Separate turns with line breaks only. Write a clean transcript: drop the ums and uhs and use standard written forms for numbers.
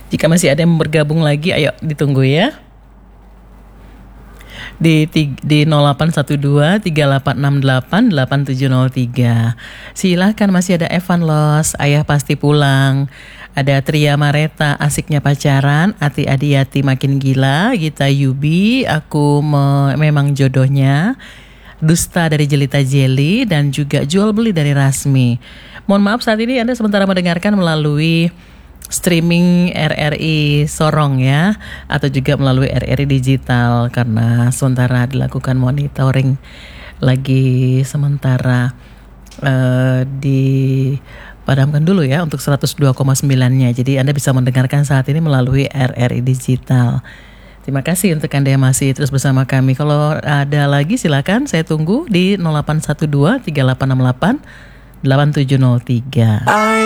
Jika masih ada yang bergabung lagi, ayo ditunggu ya. Di 0812 3868 8703. Silahkan, masih ada Evan Los, Ayah Pasti Pulang. Ada Tria Mareta, Asiknya Pacaran. Ati Adiati Makin Gila. Gita Yubi, Memang Jodohnya. Dusta dari Jelita Jelly. Dan juga Jual Beli dari Rasmi. Mohon maaf, saat ini Anda sementara mendengarkan melalui streaming RRI Sorong ya, atau juga melalui RRI Digital, karena sementara dilakukan monitoring lagi sementara dipadamkan dulu ya untuk 102,9-nya. Jadi Anda bisa mendengarkan saat ini melalui RRI Digital. Terima kasih untuk Anda yang masih terus bersama kami. Kalau ada lagi silakan, saya tunggu di 0812 3868 8703.